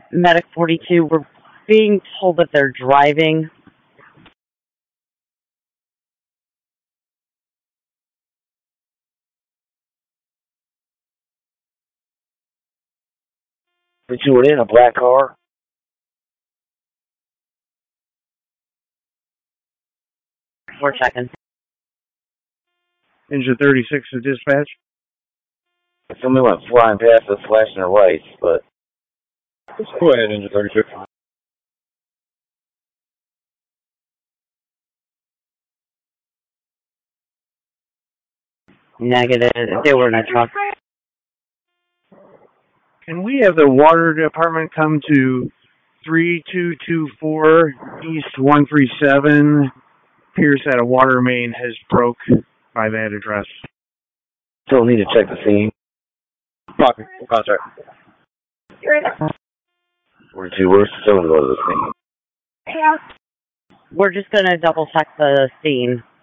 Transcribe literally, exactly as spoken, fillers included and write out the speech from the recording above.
Medic forty-two, we're being told that they're driving. But you were in a black car? We're checking. Engine thirty-six to dispatch. Somebody went flying past us, flashing their lights, but... Go ahead, Engine thirty-six. Negative. They were in a truck. Can we have the water department come to three two two four East one three seven? Appears that a water main has broke by that address. Still need to check the scene. Copy. We'll contact. forty-two, we're still going to go to the scene. We're just going to double check the scene.